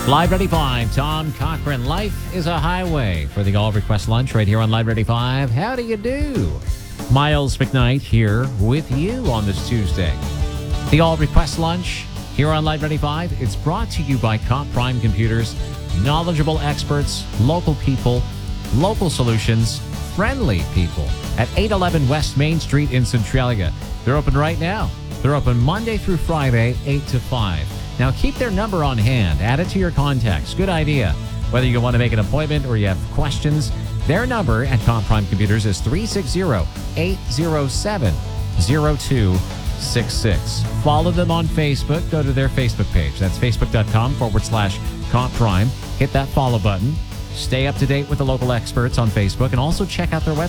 Live Ready 5, Tom Cochran. Life is a highway for the All Request Lunch right here on Live Ready 5. How do you do? Miles McKnight here with you on this Tuesday. The All Request Lunch here on Live Ready 5. It's brought to you by Comp Prime Computers. Knowledgeable experts, local people, local solutions, friendly people at 811 West Main Street in Centralia. They're open right now. They're open Monday through Friday, 8 to 5. Now, keep their number on hand. Add it to your contacts. Good idea. Whether you want to make an appointment or you have questions, their number at Comp Prime Computers is 360-807-0266. Follow them on Facebook. Go to their Facebook page. That's facebook.com/Comp Prime. Hit that follow button. Stay up to date with the local experts on Facebook and also check out their website.